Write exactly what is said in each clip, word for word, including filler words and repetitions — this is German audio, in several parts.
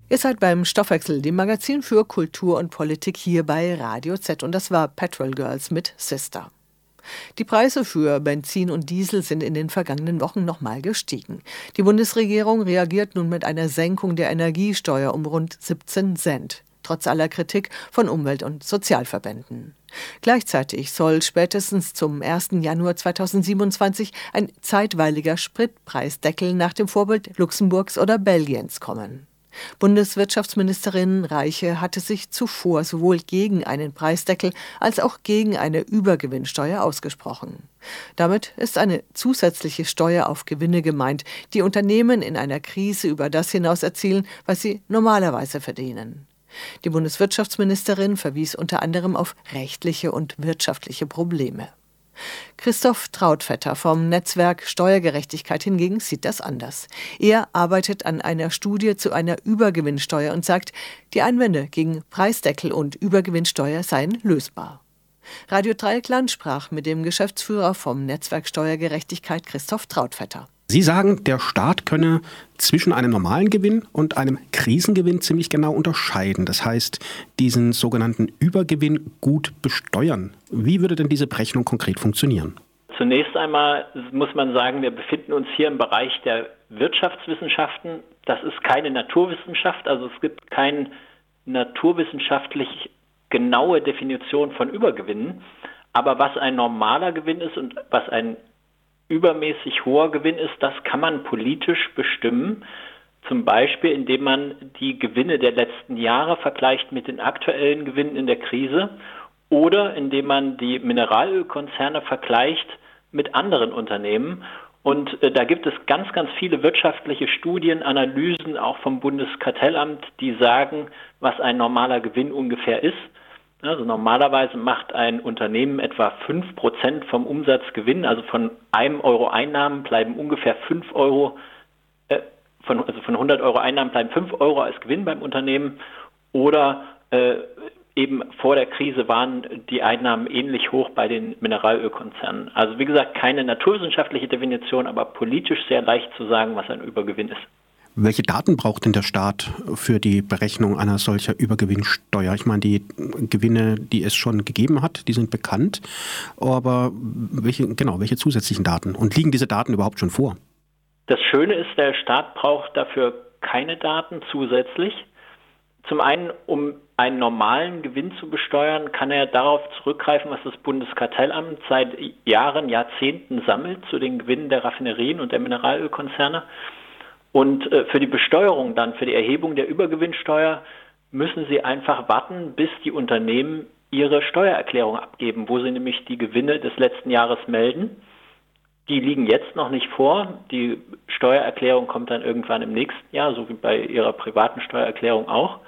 Ihr seid beim Stoffwechsel, dem Magazin für Kultur und Politik hier bei Radio Z. Und das war Petrol Girls mit Sister. Die Preise für Benzin und Diesel sind in den vergangenen Wochen nochmal gestiegen. Die Bundesregierung reagiert nun mit einer Senkung der Energiesteuer um rund siebzehn Cent, trotz aller Kritik von Umwelt- und Sozialverbänden. Gleichzeitig soll spätestens zum ersten Januar zweitausendsiebenundzwanzig ein zeitweiliger Spritpreisdeckel nach dem Vorbild Luxemburgs oder Belgiens kommen. Bundeswirtschaftsministerin Reiche hatte sich zuvor sowohl gegen einen Preisdeckel als auch gegen eine Übergewinnsteuer ausgesprochen. Damit ist eine zusätzliche Steuer auf Gewinne gemeint, die Unternehmen in einer Krise über das hinaus erzielen, was sie normalerweise verdienen. Die Bundeswirtschaftsministerin verwies unter anderem auf rechtliche und wirtschaftliche Probleme. Christoph Trautvetter vom Netzwerk Steuergerechtigkeit hingegen sieht das anders. Er arbeitet an einer Studie zu einer Übergewinnsteuer und sagt, die Einwände gegen Preisdeckel und Übergewinnsteuer seien lösbar. Radio Dreieckland sprach mit dem Geschäftsführer vom Netzwerk Steuergerechtigkeit Christoph Trautvetter. Sie sagen, der Staat könne zwischen einem normalen Gewinn und einem Krisengewinn ziemlich genau unterscheiden. Das heißt, diesen sogenannten Übergewinn gut besteuern. Wie würde denn diese Berechnung konkret funktionieren? Zunächst einmal muss man sagen, wir befinden uns hier im Bereich der Wirtschaftswissenschaften. Das ist keine Naturwissenschaft, also es gibt keine naturwissenschaftlich genaue Definition von Übergewinnen. Aber was ein normaler Gewinn ist und was ein übermäßig hoher Gewinn ist, das kann man politisch bestimmen, zum Beispiel indem man die Gewinne der letzten Jahre vergleicht mit den aktuellen Gewinnen in der Krise oder indem man die Mineralölkonzerne vergleicht mit anderen Unternehmen. Und äh, da gibt es ganz, ganz viele wirtschaftliche Studien, Analysen, auch vom Bundeskartellamt, die sagen, was ein normaler Gewinn ungefähr ist. Also normalerweise macht ein Unternehmen etwa fünf Prozent vom Umsatzgewinn, also von einem Euro Einnahmen bleiben ungefähr fünf Euro, äh, von, also von hundert Euro Einnahmen bleiben fünf Euro als Gewinn beim Unternehmen oder äh, eben vor der Krise waren die Einnahmen ähnlich hoch bei den Mineralölkonzernen. Also wie gesagt, keine naturwissenschaftliche Definition, aber politisch sehr leicht zu sagen, was ein Übergewinn ist. Welche Daten braucht denn der Staat für die Berechnung einer solcher Übergewinnsteuer? Ich meine, die Gewinne, die es schon gegeben hat, die sind bekannt. Aber welche, genau, welche zusätzlichen Daten? Und liegen diese Daten überhaupt schon vor? Das Schöne ist, der Staat braucht dafür keine Daten zusätzlich. Zum einen, um einen normalen Gewinn zu besteuern, kann er darauf zurückgreifen, was das Bundeskartellamt seit Jahren, Jahrzehnten sammelt zu den Gewinnen der Raffinerien und der Mineralölkonzerne. Und für die Besteuerung dann, für die Erhebung der Übergewinnsteuer, müssen Sie einfach warten, bis die Unternehmen ihre Steuererklärung abgeben, wo sie nämlich die Gewinne des letzten Jahres melden. Die liegen jetzt noch nicht vor. Die Steuererklärung kommt dann irgendwann im nächsten Jahr, so wie bei Ihrer privaten Steuererklärung auch.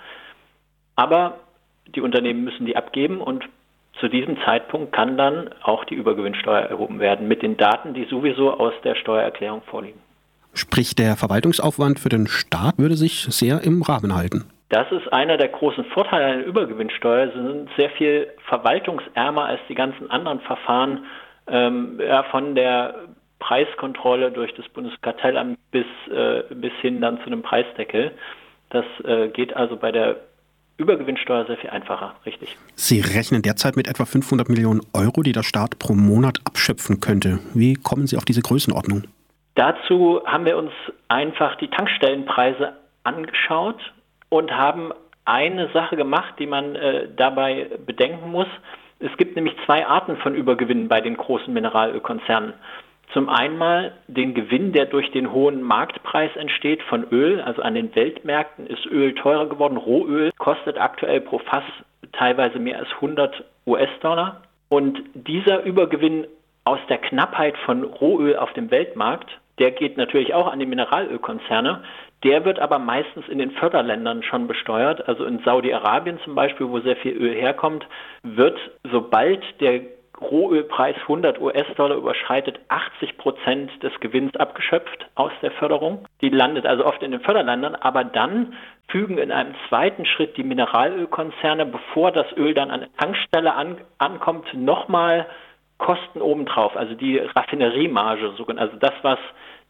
Aber die Unternehmen müssen die abgeben und zu diesem Zeitpunkt kann dann auch die Übergewinnsteuer erhoben werden mit den Daten, die sowieso aus der Steuererklärung vorliegen. Sprich, der Verwaltungsaufwand für den Staat würde sich sehr im Rahmen halten. Das ist einer der großen Vorteile einer Übergewinnsteuer. Sie sind sehr viel verwaltungsärmer als die ganzen anderen Verfahren, ähm, ja, von der Preiskontrolle durch das Bundeskartellamt bis, äh, bis hin dann zu einem Preisdeckel. Das äh, geht also bei der Übergewinnsteuer sehr viel einfacher, richtig. Sie rechnen derzeit mit etwa fünfhundert Millionen Euro, die der Staat pro Monat abschöpfen könnte. Wie kommen Sie auf diese Größenordnung? Dazu haben wir uns einfach die Tankstellenpreise angeschaut und haben eine Sache gemacht, die man äh, dabei bedenken muss. Es gibt nämlich zwei Arten von Übergewinnen bei den großen Mineralölkonzernen. Zum einen den Gewinn, der durch den hohen Marktpreis entsteht von Öl. Also an den Weltmärkten ist Öl teurer geworden. Rohöl kostet aktuell pro Fass teilweise mehr als hundert US-Dollar. Und dieser Übergewinn aus der Knappheit von Rohöl auf dem Weltmarkt, der geht natürlich auch an die Mineralölkonzerne. Der wird aber meistens in den Förderländern schon besteuert. Also in Saudi-Arabien zum Beispiel, wo sehr viel Öl herkommt, wird, sobald der Rohölpreis hundert US-Dollar überschreitet, achtzig Prozent des Gewinns abgeschöpft aus der Förderung. Die landet also oft in den Förderländern, aber dann fügen in einem zweiten Schritt die Mineralölkonzerne, bevor das Öl dann an der Tankstelle an, ankommt, nochmal Kosten obendrauf, also die Raffineriemarge, also das, was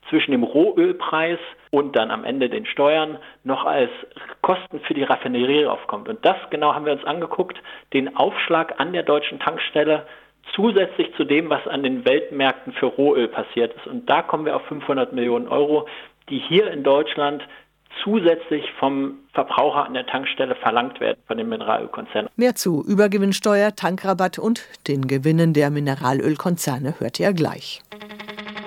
zwischen dem Rohölpreis und dann am Ende den Steuern noch als Kosten für die Raffinerie aufkommt. Und das genau haben wir uns angeguckt, den Aufschlag an der deutschen Tankstelle zusätzlich zu dem, was an den Weltmärkten für Rohöl passiert ist. Und da kommen wir auf fünfhundert Millionen Euro, die hier in Deutschland zusätzlich vom Verbraucher an der Tankstelle verlangt werden von den Mineralölkonzernen. Mehr zu Übergewinnsteuer, Tankrabatt und den Gewinnen der Mineralölkonzerne hört ihr gleich.